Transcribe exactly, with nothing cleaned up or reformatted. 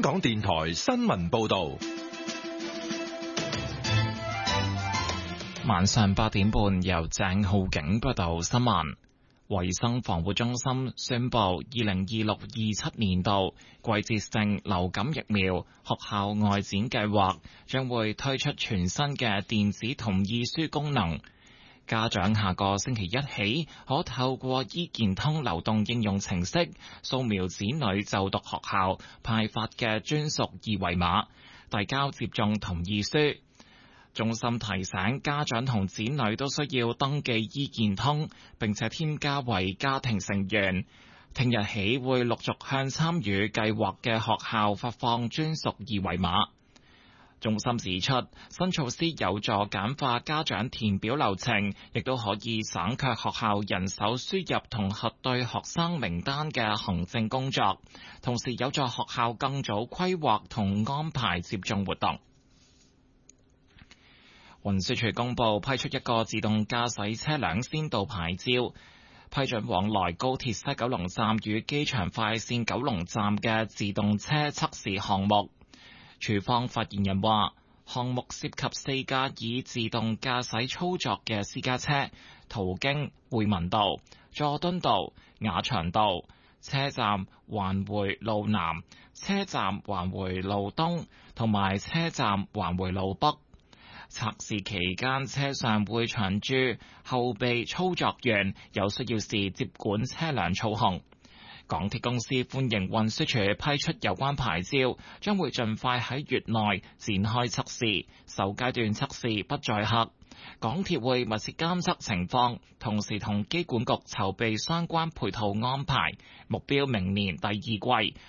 香港電台新聞報道。 晚上八點半，由鄭浩景報道新聞。衛生防護中心宣布，二零二六二七年度季節性流感疫苗學校外展計劃將會推出全新嘅電子同意書功能。家長下個星期一起，可透過醫健通流動應用程式掃描子女就讀學校派發嘅專屬二維碼，遞交接種同意書。中心提醒家長同子女都需要登記醫健通，並且添加為家庭成員。聽日起會陸續向參與計劃嘅學校發放專屬二維碼。中心指出，新措施有助簡化家長填表流程，亦都可以省卻學校人手輸入同核對學生名單嘅行政工作，同時有助學校更早規劃同安排接種活動。運輸署公布批出一個自動駕駛車輛先導牌照，批准往來高鐵西九龍站與機場快線九龍站嘅自動車測試項目。署方發言人話，項目涉及四架以自動駕駛操作嘅私家車，途經匯民道、佐敦道、雅翔道、車站環迴路南、車站環迴路東同埋車站環迴路北。測試期間，車上會長駐後備操作員，有需要時接管車輛操控。港鐵公司歡迎運輸署批出有關牌照，將會盡快喺月內展開測試，首階段測試不載客。港鐵會密切監測情況，同時同機管局籌備相關配套安排，目標明年第二季